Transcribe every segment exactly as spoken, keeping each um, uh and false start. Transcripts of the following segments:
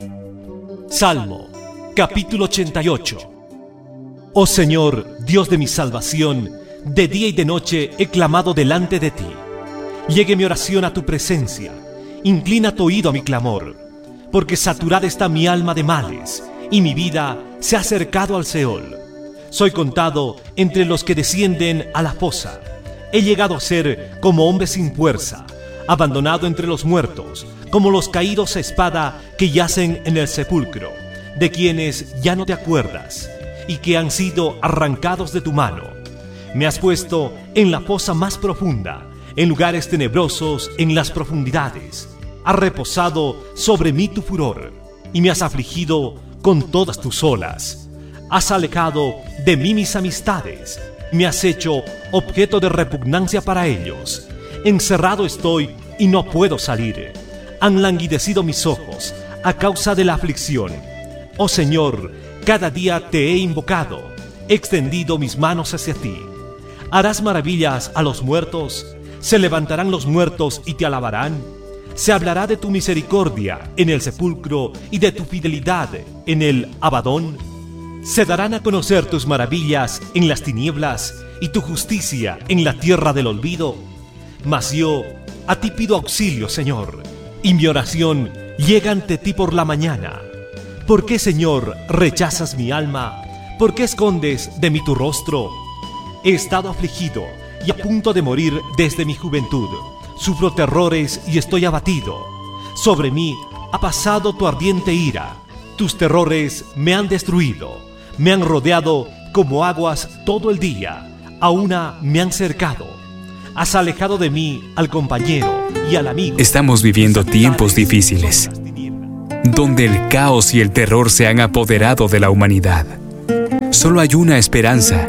Salmo, capítulo ochenta y ocho. Oh Señor, Dios de mi salvación, de día y de noche he clamado delante de ti. Llegue mi oración a tu presencia, inclina tu oído a mi clamor, porque saturada está mi alma de males, y mi vida se ha acercado al Seol. Soy contado entre los que descienden a la fosa. He llegado a ser como hombre sin fuerza, abandonado entre los muertos, como los caídos a espada que yacen en el sepulcro, de quienes ya no te acuerdas, y que han sido arrancados de tu mano. Me has puesto en la fosa más profunda, en lugares tenebrosos, en las profundidades. Has reposado sobre mí tu furor, y me has afligido con todas tus olas. Has alejado de mí mis amistades, me has hecho objeto de repugnancia para ellos. Encerrado estoy y no puedo salir. Han languidecido mis ojos a causa de la aflicción. Oh Señor, cada día te he invocado, he extendido mis manos hacia ti. ¿Harás maravillas a los muertos? ¿Se levantarán los muertos y te alabarán? ¿Se hablará de tu misericordia en el sepulcro y de tu fidelidad en el Abadón? ¿Se darán a conocer tus maravillas en las tinieblas y tu justicia en la tierra del olvido? Mas yo a ti pido auxilio, Señor, y mi oración llega ante ti por la mañana. ¿Por qué, Señor, rechazas mi alma? ¿Por qué escondes de mí tu rostro? He estado afligido y a punto de morir desde mi juventud. Sufro terrores y estoy abatido. Sobre mí ha pasado tu ardiente ira. Tus terrores me han destruido. Me han rodeado como aguas todo el día. A una me han cercado. Has alejado de mí al compañero y al amigo. Estamos viviendo tiempos difíciles, donde el caos y el terror se han apoderado de la humanidad. Solo hay una esperanza: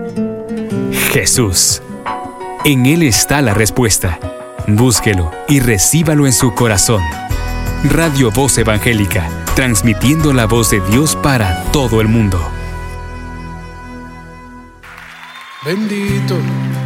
Jesús. En Él está la respuesta. Búsquelo y recíbalo en su corazón. Radio Voz Evangélica, transmitiendo la voz de Dios para todo el mundo. Bendito